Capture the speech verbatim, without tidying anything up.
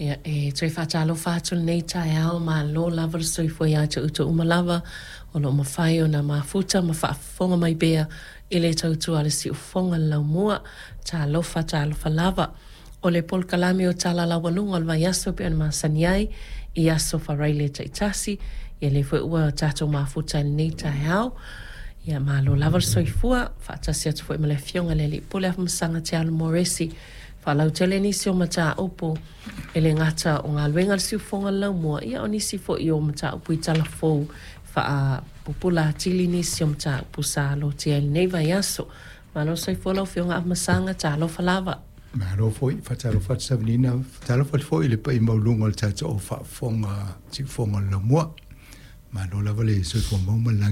Ia e tre whaatalo whātul nei tae ao ma lo lava le soifua ia te uta umalava o lo mawhai o na mafuta ma whaafonga mai bea i le tautua le si ufonga lau mua ta lofa ta lofa lava o le pol kalame o tala la walunga al vai aso pe an masani ai i aso wharaile taitasi ia le fwe ua tato mafuta nei tae ao ia ma lo lava le soifua whaatasi atu fwe male fionga le li pole afu masanga te alu moresi Falau tele nisi o mata opo ele ngata o ngā luenga le siufonga lau mua ia o nisi fo i o mata opo i tala fou fa a pupula tili nisi o mata opo sa lo tia ili nei vai aso ma lo sai fo lau fionga af masanga ta lo falava ma lo fo i fatalo fat savenina fatalo fat fo i le pa i maulunga le tata o fa fonga siufonga lau mua ma lo lava le siufonga maumala